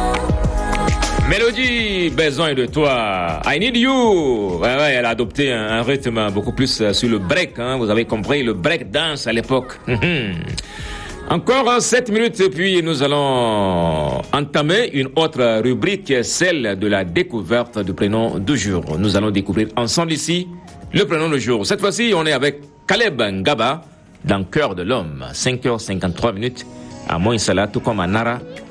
Mélodie, besoin de toi. I need you. Ouais, elle a adopté un rythme beaucoup plus sur le break. Hein. Vous avez compris, le break dance à l'époque. Encore 7 minutes et puis nous allons entamer une autre rubrique, celle de la découverte du prénom du jour. Nous allons découvrir ensemble ici le prénom du jour. Cette fois-ci, on est avec Caleb Ngaba dans Cœur de l'homme. 5h53 à Moïsala, tout comme à Nara.